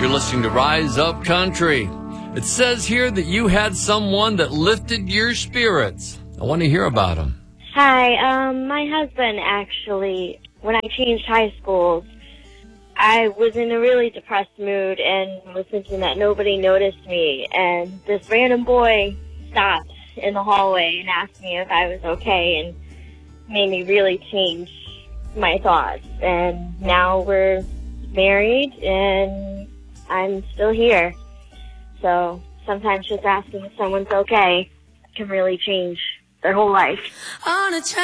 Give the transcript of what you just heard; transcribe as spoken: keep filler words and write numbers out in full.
You're listening to Rise Up Country. It says here that you had someone that lifted your spirits. I want to hear about them. Hi, um, my husband actually, when I changed high schools, I was in a really depressed mood and was thinking that nobody noticed me. And this random boy stopped in the hallway and asked me if I was okay and made me really change my thoughts. And now we're married and I'm still here. So sometimes just asking if someone's okay can really change their whole life. On a